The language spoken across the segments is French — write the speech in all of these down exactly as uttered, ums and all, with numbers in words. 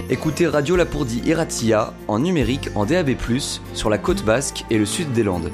Écoutez Radio Lapourdie Iratia en numérique en D A B plus, sur la côte basque et le sud des Landes.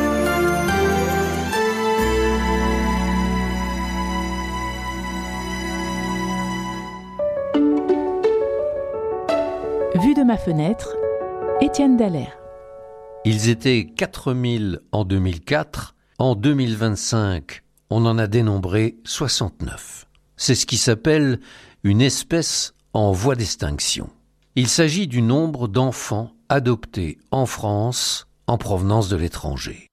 Vue de ma fenêtre, Étienne Dallaire. Ils étaient quatre mille en deux mille quatre. En deux mille vingt-cinq, on en a dénombré soixante-neuf. C'est ce qui s'appelle une espèce en voie d'extinction. Il s'agit du nombre d'enfants adoptés en France en provenance de l'étranger.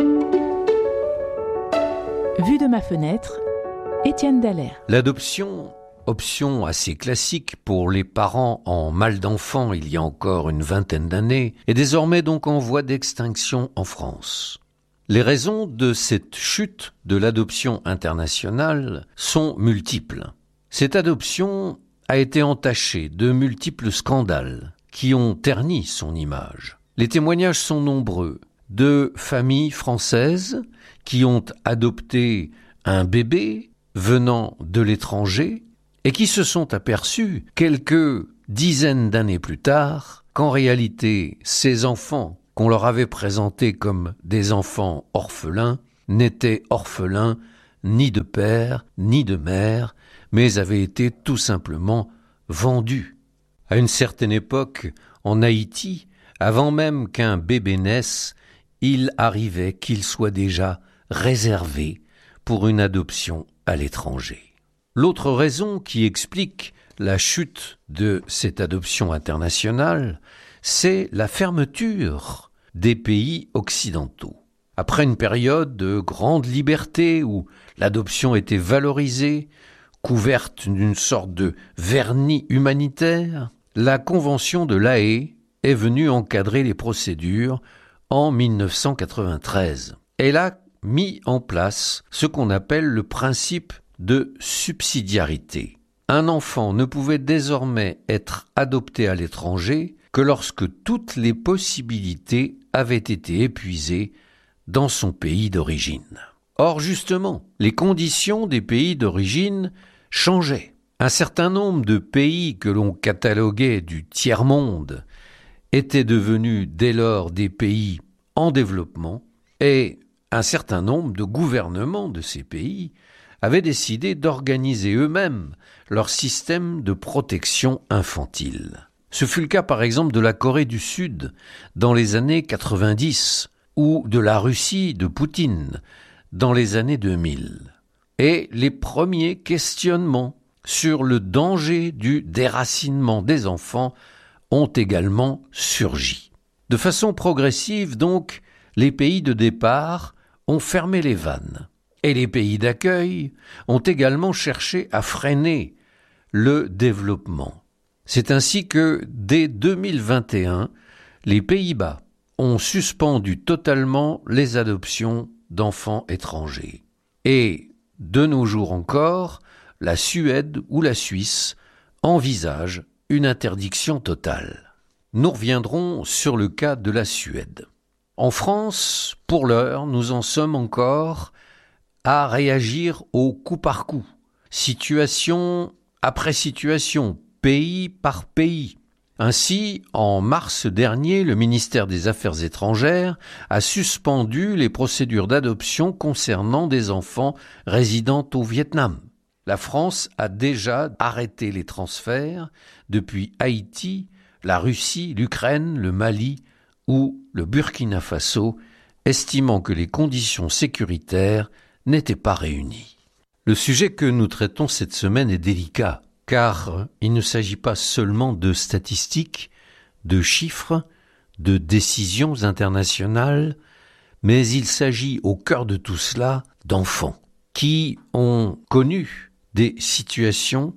Vue de ma fenêtre, Étienne Dallaire. L'adoption, option assez classique pour les parents en mal d'enfants il y a encore une vingtaine d'années, est désormais donc en voie d'extinction en France. Les raisons de cette chute de l'adoption internationale sont multiples. Cette adoption a été entachée de multiples scandales qui ont terni son image. Les témoignages sont nombreux de familles françaises qui ont adopté un bébé venant de l'étranger et qui se sont aperçus quelques dizaines d'années plus tard qu'en réalité ces enfants qu'on leur avait présentés comme des enfants orphelins n'étaient orphelins ni de père ni de mère, mais avaient été tout simplement vendus. À une certaine époque, en Haïti, avant même qu'un bébé naisse, il arrivait qu'il soit déjà réservé pour une adoption à l'étranger. L'autre raison qui explique la chute de cette adoption internationale, c'est la fermeture des pays occidentaux. Après une période de grande liberté où l'adoption était valorisée, couverte d'une sorte de vernis humanitaire, la Convention de La Haye est venue encadrer les procédures en dix-neuf cent quatre-vingt-treize. Elle a mis en place ce qu'on appelle le principe de subsidiarité. Un enfant ne pouvait désormais être adopté à l'étranger que lorsque toutes les possibilités avaient été épuisées dans son pays d'origine. Or, justement, les conditions des pays d'origine changeaient. Un certain nombre de pays que l'on cataloguait du tiers-monde étaient devenus dès lors des pays en développement et un certain nombre de gouvernements de ces pays avaient décidé d'organiser eux-mêmes leur système de protection infantile. Ce fut le cas par exemple de la Corée du Sud dans les années quatre-vingt-dix ou de la Russie de Poutine dans les années deux mille. Et les premiers questionnements sur le danger du déracinement des enfants ont également surgi. De façon progressive donc, les pays de départ ont fermé les vannes et les pays d'accueil ont également cherché à freiner le développement. C'est ainsi que, dès deux mille vingt et un, les Pays-Bas ont suspendu totalement les adoptions d'enfants étrangers. Et, de nos jours encore, la Suède ou la Suisse envisagent une interdiction totale. Nous reviendrons sur le cas de la Suède. En France, pour l'heure, nous en sommes encore à réagir au coup par coup, situation après situation, pays par pays. Ainsi, en mars dernier, le ministère des Affaires étrangères a suspendu les procédures d'adoption concernant des enfants résidant au Vietnam. La France a déjà arrêté les transferts depuis Haïti, la Russie, l'Ukraine, le Mali ou le Burkina Faso, estimant que les conditions sécuritaires n'étaient pas réunies. Le sujet que nous traitons cette semaine est délicat, car il ne s'agit pas seulement de statistiques, de chiffres, de décisions internationales, mais il s'agit au cœur de tout cela d'enfants qui ont connu des situations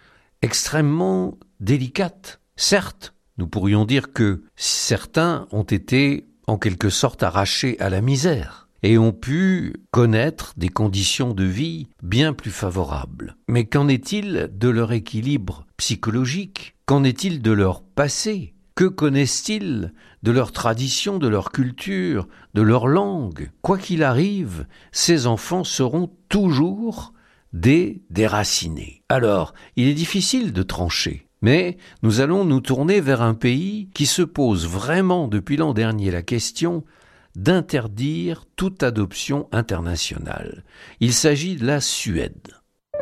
extrêmement délicates. Certes, nous pourrions dire que certains ont été en quelque sorte arrachés à la misère et ont pu connaître des conditions de vie bien plus favorables. Mais qu'en est-il de leur équilibre psychologique? Qu'en est-il de leur passé? Que connaissent-ils de leur tradition, de leur culture, de leur langue? Quoi qu'il arrive, ces enfants seront toujours des déracinés. Alors, il est difficile de trancher. Mais nous allons nous tourner vers un pays qui se pose vraiment depuis l'an dernier la question d'interdire toute adoption internationale. Il s'agit de la Suède.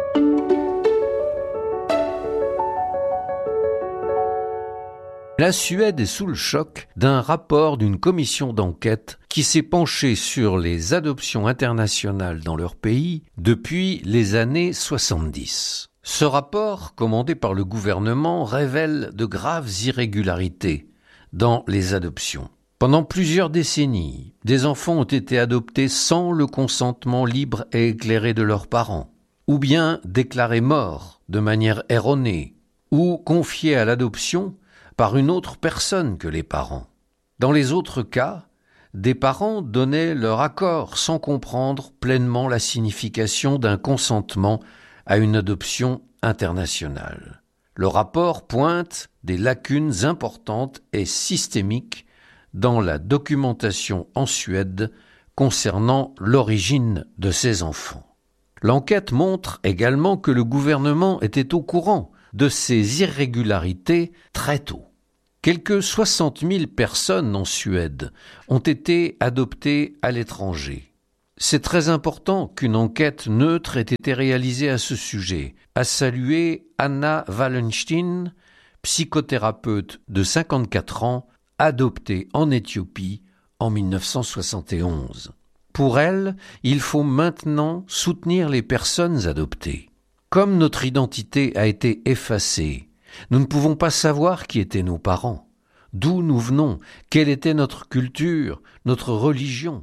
La Suède est sous le choc d'un rapport d'une commission d'enquête qui s'est penchée sur les adoptions internationales dans leur pays depuis les années soixante-dix. Ce rapport, commandé par le gouvernement, révèle de graves irrégularités dans les adoptions. Pendant plusieurs décennies, des enfants ont été adoptés sans le consentement libre et éclairé de leurs parents, ou bien déclarés morts de manière erronée, ou confiés à l'adoption par une autre personne que les parents. Dans les autres cas, des parents donnaient leur accord sans comprendre pleinement la signification d'un consentement à une adoption internationale. Le rapport pointe des lacunes importantes et systémiques dans la documentation en Suède concernant l'origine de ces enfants. L'enquête montre également que le gouvernement était au courant de ces irrégularités très tôt. Quelque soixante mille personnes en Suède ont été adoptées à l'étranger. C'est très important qu'une enquête neutre ait été réalisée à ce sujet, a salué Anna Wallenstein, psychothérapeute de cinquante-quatre ans, adoptée en Éthiopie en mille neuf cent soixante et onze. Pour elle, il faut maintenant soutenir les personnes adoptées. Comme notre identité a été effacée, nous ne pouvons pas savoir qui étaient nos parents, d'où nous venons, quelle était notre culture, notre religion.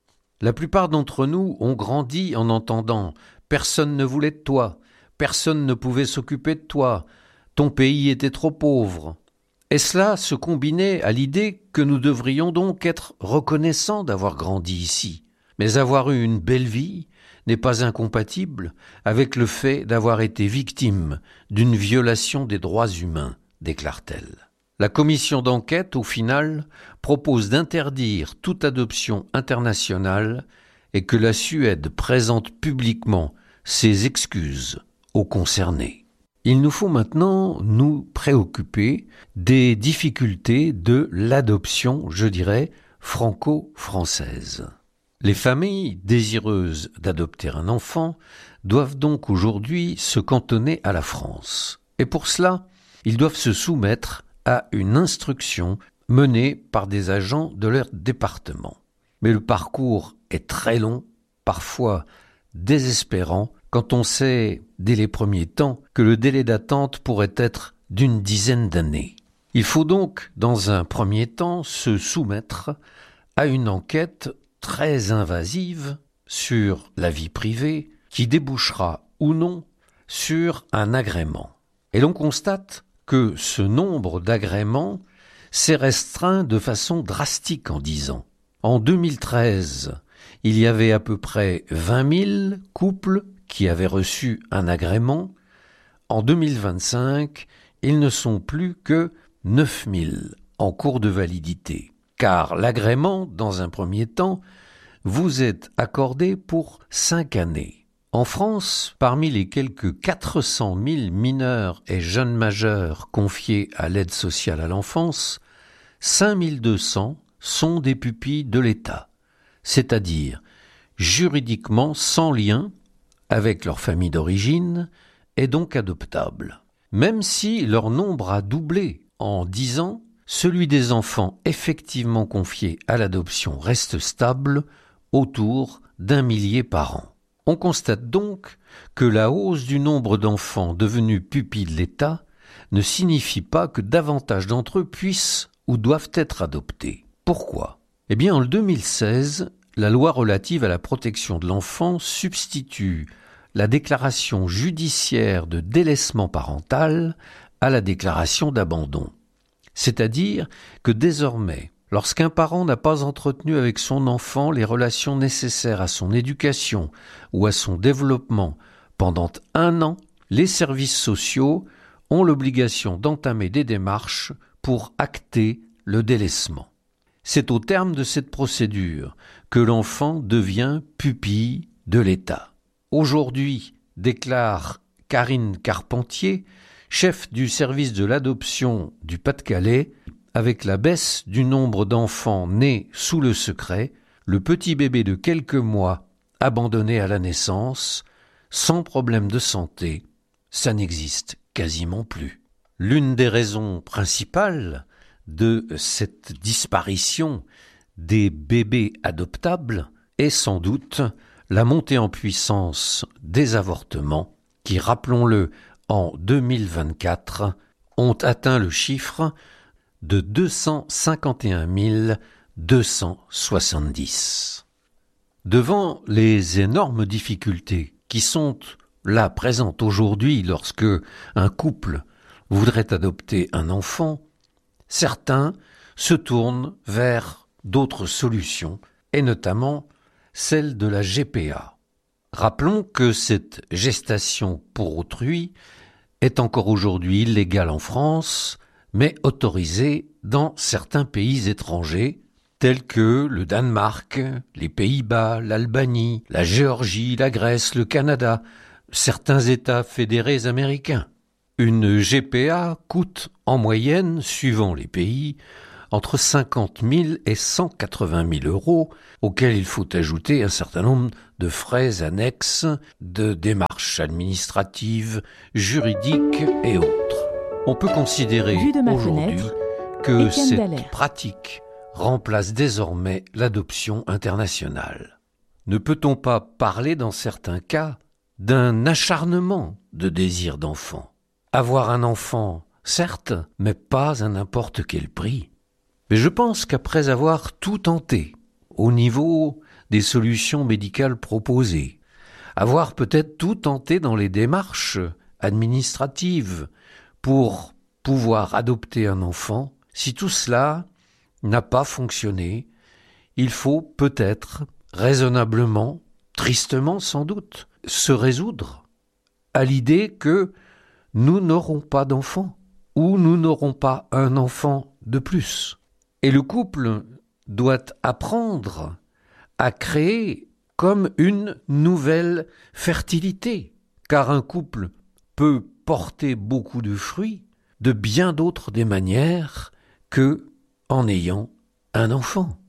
La plupart d'entre nous ont grandi en entendant « personne ne voulait de toi, personne ne pouvait s'occuper de toi, ton pays était trop pauvre ». Et cela se combinait à l'idée que nous devrions donc être reconnaissants d'avoir grandi ici. Mais avoir eu une belle vie n'est pas incompatible avec le fait d'avoir été victime d'une violation des droits humains, déclare-t-elle. La commission d'enquête, au final, propose d'interdire toute adoption internationale et que la Suède présente publiquement ses excuses aux concernés. Il nous faut maintenant nous préoccuper des difficultés de l'adoption, je dirais, franco-française. Les familles désireuses d'adopter un enfant doivent donc aujourd'hui se cantonner à la France. Et pour cela, ils doivent se soumettre à une instruction menée par des agents de leur département. Mais le parcours est très long, parfois désespérant, quand on sait, dès les premiers temps, que le délai d'attente pourrait être d'une dizaine d'années. Il faut donc, dans un premier temps, se soumettre à une enquête très invasive sur la vie privée qui débouchera ou non sur un agrément. Et l'on constate que ce nombre d'agréments s'est restreint de façon drastique en dix ans. En deux mille treize, il y avait à peu près vingt mille couples qui avaient reçu un agrément. En deux mille vingt-cinq, ils ne sont plus que neuf mille en cours de validité. Car l'agrément, dans un premier temps, vous est accordé pour cinq années. En France, parmi les quelques quatre cent mille mineurs et jeunes majeurs confiés à l'aide sociale à l'enfance, cinq mille deux cents sont des pupilles de l'État, c'est-à-dire juridiquement sans lien avec leur famille d'origine et donc adoptables. Même si leur nombre a doublé en dix ans, celui des enfants effectivement confiés à l'adoption reste stable, autour d'un millier par an. On constate donc que la hausse du nombre d'enfants devenus pupilles de l'État ne signifie pas que davantage d'entre eux puissent ou doivent être adoptés. Pourquoi ? Eh bien, en deux mille seize, la loi relative à la protection de l'enfant substitue la déclaration judiciaire de délaissement parental à la déclaration d'abandon. C'est-à-dire que désormais, lorsqu'un parent n'a pas entretenu avec son enfant les relations nécessaires à son éducation ou à son développement pendant un an, les services sociaux ont l'obligation d'entamer des démarches pour acter le délaissement. C'est au terme de cette procédure que l'enfant devient pupille de l'État. Aujourd'hui, déclare Karine Carpentier, chef du service de l'adoption du Pas-de-Calais, avec la baisse du nombre d'enfants nés sous le secret, le petit bébé de quelques mois abandonné à la naissance, sans problème de santé, ça n'existe quasiment plus. L'une des raisons principales de cette disparition des bébés adoptables est sans doute la montée en puissance des avortements qui, rappelons-le, en deux mille vingt-quatre, ont atteint le chiffre de deux cent cinquante et un mille deux cent soixante-dix. Devant les énormes difficultés qui sont là présentes aujourd'hui lorsque un couple voudrait adopter un enfant, certains se tournent vers d'autres solutions, et notamment celle de la G P A. Rappelons que cette gestation pour autrui est encore aujourd'hui illégale en France, mais autorisée dans certains pays étrangers, tels que le Danemark, les Pays-Bas, l'Albanie, la Géorgie, la Grèce, le Canada, certains États fédérés américains. Une G P A coûte en moyenne, suivant les pays, entre cinquante mille et cent quatre-vingt mille euros, auxquels il faut ajouter un certain nombre de frais annexes, de démarches administratives, juridiques et autres. On peut considérer aujourd'hui que Étienne cette Dallaire. pratique remplace désormais l'adoption internationale. Ne peut-on pas parler dans certains cas d'un acharnement de désir d'enfant ? Avoir un enfant, certes, mais pas à n'importe quel prix. Mais je pense qu'après avoir tout tenté, au niveau des solutions médicales proposées, avoir peut-être tout tenté dans les démarches administratives pour pouvoir adopter un enfant, si tout cela n'a pas fonctionné, il faut peut-être raisonnablement, tristement sans doute, se résoudre à l'idée que nous n'aurons pas d'enfant, ou nous n'aurons pas un enfant de plus. Et le couple doit apprendre à créer comme une nouvelle fertilité, car un couple peut porter beaucoup de fruits de bien d'autres des manières que en ayant un enfant.